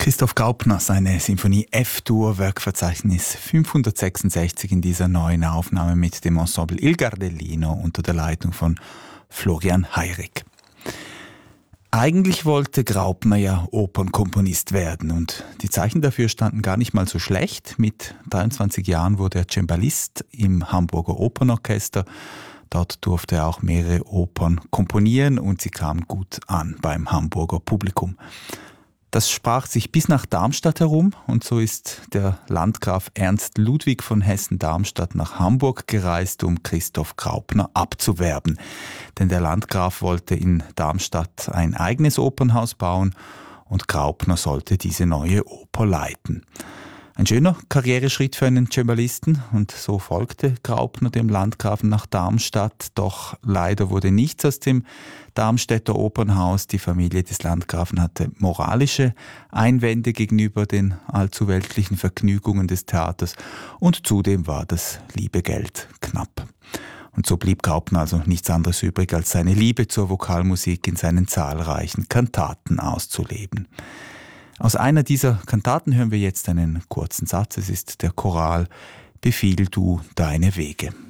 Christoph Graupner, seine Sinfonie F-Dur, Werkverzeichnis 566 in dieser neuen Aufnahme mit dem Ensemble Il Gardellino unter der Leitung von Florian Heirig. Eigentlich wollte Graupner ja Opernkomponist werden und die Zeichen dafür standen gar nicht mal so schlecht. Mit 23 Jahren wurde er Cembalist im Hamburger Opernorchester. Dort durfte er auch mehrere Opern komponieren und sie kamen gut an beim Hamburger Publikum. Das sprach sich bis nach Darmstadt herum und so ist der Landgraf Ernst Ludwig von Hessen-Darmstadt nach Hamburg gereist, um Christoph Graupner abzuwerben. Denn der Landgraf wollte in Darmstadt ein eigenes Opernhaus bauen und Graupner sollte diese neue Oper leiten. Ein schöner Karriereschritt für einen Cembalisten und so folgte Graupner dem Landgrafen nach Darmstadt, doch leider wurde nichts aus dem Darmstädter Opernhaus. Die Familie des Landgrafen hatte moralische Einwände gegenüber den allzu weltlichen Vergnügungen des Theaters und zudem war das liebe Geld knapp. Und so blieb Graupner also nichts anderes übrig, als seine Liebe zur Vokalmusik in seinen zahlreichen Kantaten auszuleben. Aus einer dieser Kantaten hören wir jetzt einen kurzen Satz. Es ist der Choral Befiehl du deine Wege.